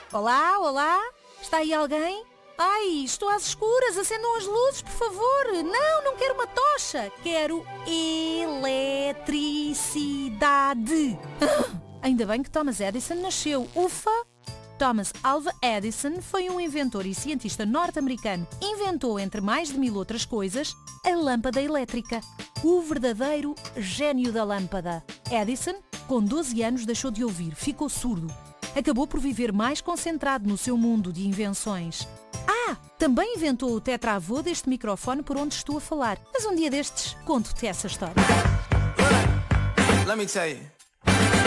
Olá, olá? Está aí alguém? Ai, estou às escuras, acendam as luzes, por favor. Não quero uma tocha. Quero eletricidade. Ainda bem que Thomas Edison nasceu. Ufa! Thomas Alva Edison foi um inventor e cientista norte-americano. Inventou, entre mais de 1000 outras coisas, a lâmpada elétrica. O verdadeiro gênio da lâmpada. Edison, com 12 anos, deixou de ouvir, ficou surdo. Acabou por viver mais concentrado no seu mundo de invenções. Também inventou o tetravô deste microfone por onde estou a falar. Mas um dia destes, conto-te essa história. Let me tell you.